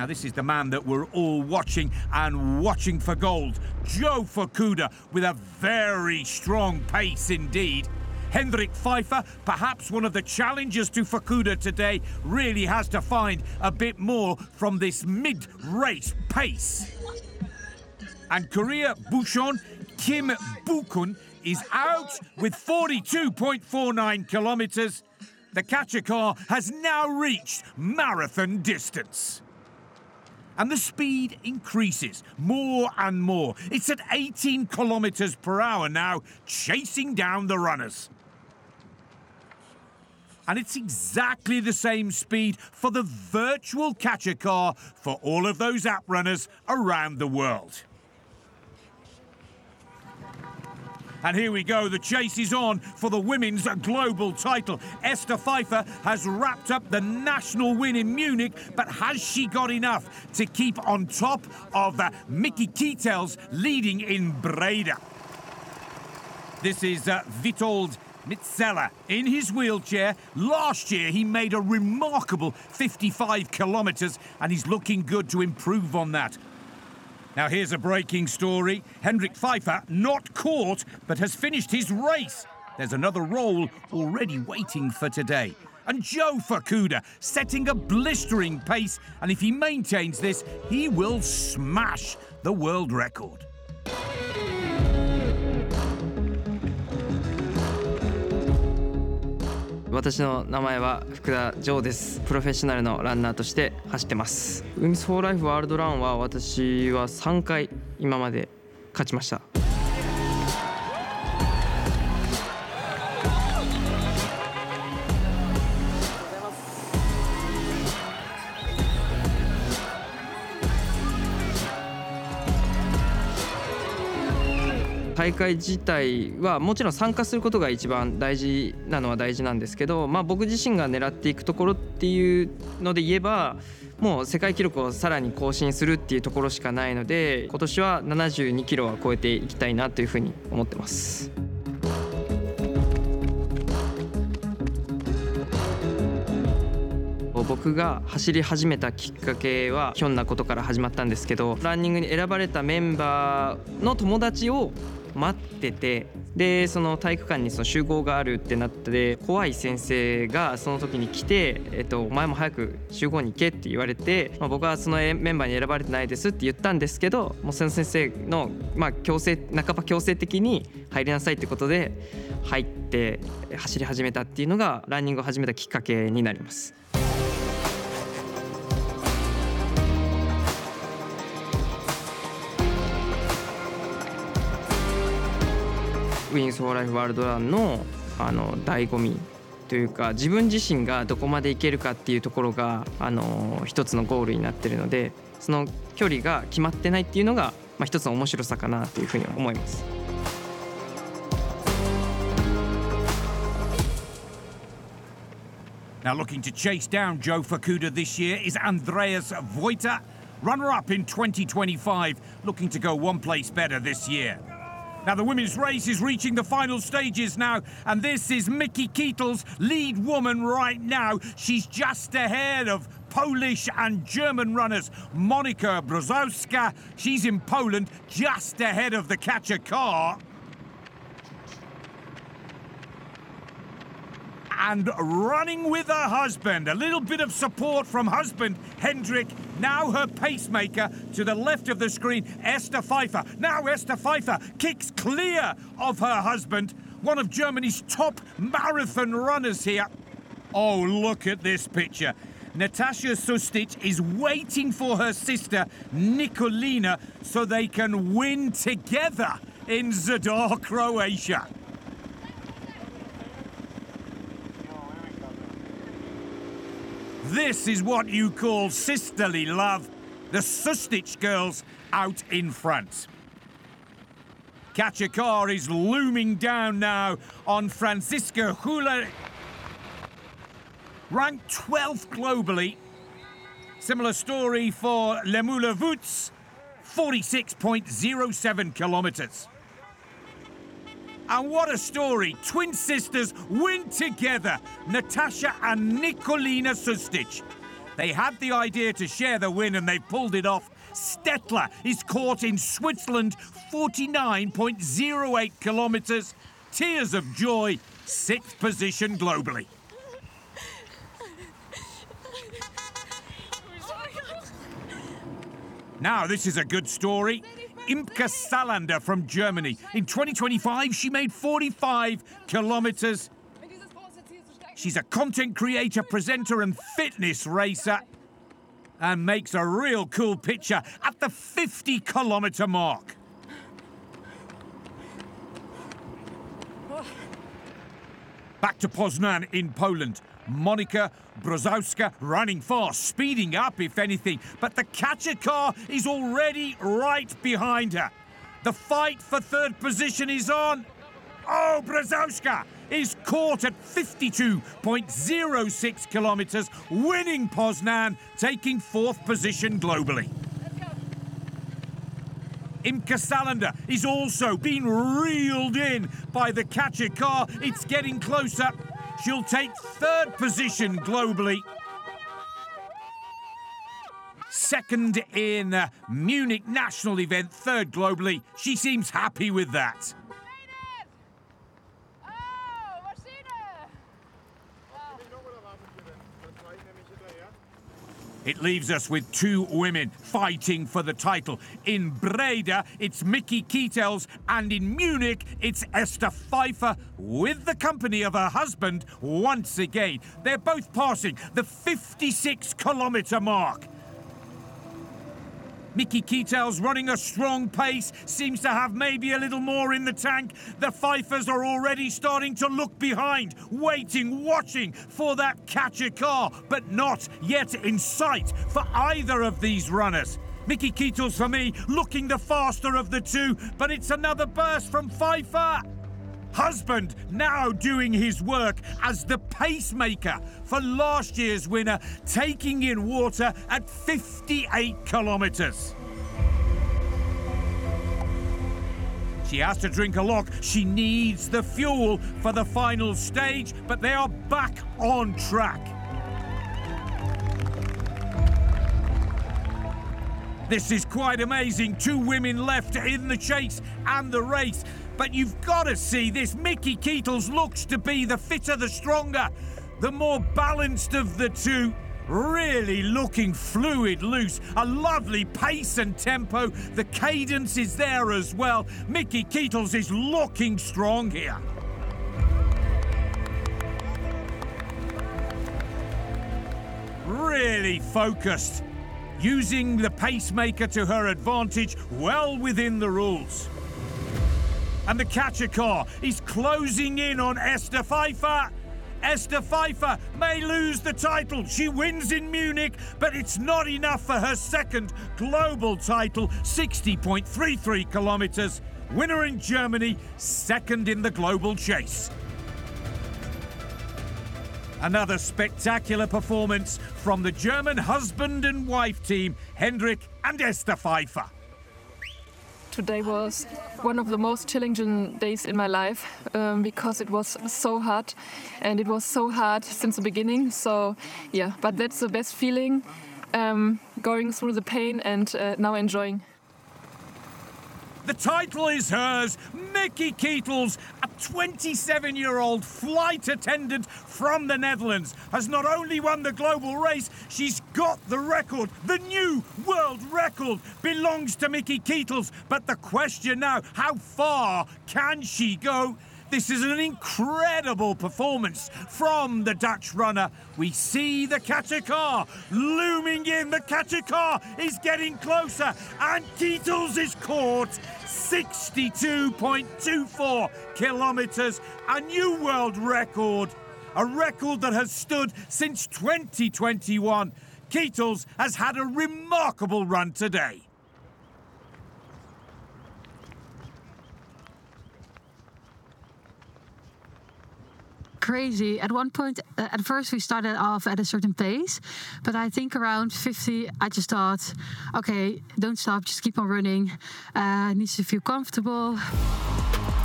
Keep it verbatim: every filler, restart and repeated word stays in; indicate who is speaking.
Speaker 1: Now, this is the man that we're all watching and watching for gold. Joe Fukuda with a very strong pace indeed. Hendrik Pfeiffer, perhaps one of the challengers to Fukuda today, really has to find a bit more from this mid-race pace. And Korea Bucheon, Kim Bukun is out with forty-two point four nine kilometres. The catcher car has now reached marathon distance. And the speed increases more and more. It's at eighteen kilometres per hour now, chasing down the runners. And it's exactly the same speed for the virtual catcher car for all of those app runners around the world. And here we go, the chase is on for the women's global title. Esther Pfeiffer has wrapped up the national win in Munich, but has she got enough to keep on top of uh, Mickey Kietels leading in Breda? This is uh, Witold Mitsela in his wheelchair. Last year he made a remarkable fifty-five kilometres and he's looking good to improve on that. Now here's a breaking story. Hendrik Pfeiffer not caught, but has finished his race. There's another role already waiting for today. And Joe Fukuda setting a blistering pace, and if he maintains this, he will smash the world record.
Speaker 2: 私の名前は福田丈です。プロフェッショナルのランナーとして走ってます。ウィンズ・フォー・ライフ・ワールドランは私はさんかい今まで勝ちました。大会自体はもちろん参加することが一番大事なのは大事なんですけど、まあ、僕自身が狙っていくところっていうので言えばもう世界記録をさらに更新するっていうところしかないので、今年はななじゅうにキロは超えていきたいなというふうに思ってます。僕が走り始めたきっかけはひょんなことから始まったんですけど、ランニングに選ばれたメンバーの友達を待ってて、でその体育館にその集合があるってなって怖い先生がその時に来て、えっと、お前も早く集合に行けって言われて、まあ、僕はそのメンバーに選ばれてないですって言ったんですけど、もうその先生の、まあ、強制半ば強制的に入りなさいってことで入って走り始めたっていうのがランニングを始めたきっかけになります。ウィンズ・フォー・ライフ・ワールドランのあの醍醐味というか、自分自身がどこまでいけるかっていうところがあの一つのゴールになっているので、その距離が決まってないっていうのが、まあ、一つの面白さかなというふうに思います。
Speaker 1: Now looking to chase down Joe Fukuda this year is Andreas Voita, runner-up in twenty twenty-five, looking to go one place better this year. Now the women's race is reaching the final stages now, and this is Mickey Kietels, lead woman right now. She's just ahead of Polish and German runners. Monika Brozowska, she's in Poland, just ahead of the catcher car. And running with her husband, a little bit of support from husband Hendrik, now her pacemaker to the left of the screen, Esther Pfeiffer. Now Esther Pfeiffer kicks clear of her husband, one of Germany's top marathon runners here. Oh, look at this picture. Natasha Sustic is waiting for her sister Nikolina so they can win together in Zadar, Croatia. This is what you call sisterly love. The Sustic girls out in front. Catcher car is looming down now on Franziska Hula. Ranked twelfth globally. Similar story for Lemula Woods, forty-six point oh seven kilometres. And what a story. Twin sisters win together. Natasha and Nikolina Sustic. They had the idea to share the win and they pulled it off. Stettler is caught in Switzerland, forty-nine point zero eight kilometres. Tears of joy, sixth position globally. Now, this is a good story. Imke Salander from Germany. In twenty twenty-five, she made forty-five kilometres. She's a content creator, presenter and fitness racer and makes a real cool picture at the fifty kilometre mark. Back to Poznan in Poland. Monika Brzozowska running fast, speeding up if anything, but the catcher car is already right behind her. The fight for third position is on. Oh, Brzozowska is caught at fifty-two point zero six kilometres, winning Poznan, taking fourth position globally. Imke Salander is also being reeled in by the catcher car. It's getting closer. She'll take third position globally. Second in uh, Munich national event, third globally. She seems happy with that. It leaves us with two women fighting for the title. In Breda, it's Miki Kietels, and in Munich, it's Esther Pfeiffer, with the company of her husband once again. They're both passing the fifty-six kilometre mark. Miki Kietels running a strong pace, seems to have maybe a little more in the tank. The Pfeiffers are already starting to look behind, waiting, watching for that catcher car, but not yet in sight for either of these runners. Miki Kietels, for me, looking the faster of the two, but it's another burst from Pfeiffer. Husband now doing his work as the pacemaker for last year's winner, taking in water at fifty-eight kilometres. She has to drink a lot. She needs the fuel for the final stage, but they are back on track. This is quite amazing. Two women left in the chase and the race. But you've got to see this. Miki Kietels looks to be the fitter, the stronger, the more balanced of the two. Really looking fluid, loose. A lovely pace and tempo. The cadence is there as well. Miki Kietels is looking strong here. Really focused. Using the pacemaker to her advantage, well within the rules. And the catcher car is closing in on Esther Pfeiffer. Esther Pfeiffer may lose the title. She wins in Munich, but it's not enough for her second global title, sixty point three three kilometres. Winner in Germany, second in the global chase. Another spectacular performance from the German husband and wife team, Hendrik and Esther Pfeiffer.
Speaker 3: Today was one of the most challenging days in my life um, because it was so hard and it was so hard since the beginning. So yeah, but that's the best feeling, um, going through the pain and uh, now enjoying.
Speaker 1: The title is hers. Miki Kietels, a twenty-seven-year-old flight attendant from the Netherlands, has not only won the global race, she's got the record. The new world record belongs to Miki Kietels. But the question now, how far can she go? This is an incredible performance from the Dutch runner. We see the catcher car looming in. The catcher car is getting closer, and Kietels is caught. sixty-two point two four kilometres, a new world record, a record that has stood since twenty twenty-one. Kietels has had a remarkable run today.
Speaker 4: Crazy. At one point, uh, at first we started off at a certain pace, but I think around fifty, I just thought, okay, don't stop, just keep on running. Uh, needs to feel comfortable.